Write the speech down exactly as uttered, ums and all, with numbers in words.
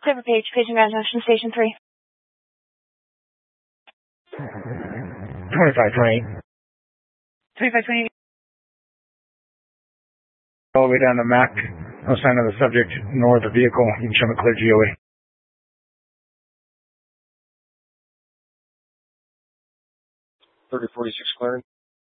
Clear for page, page and junction, station three. twenty-five twenty. twenty-five twenty. All the way down to Mac. No sign of the subject nor the vehicle. You can show me clear G O A. thirty forty-six clearing.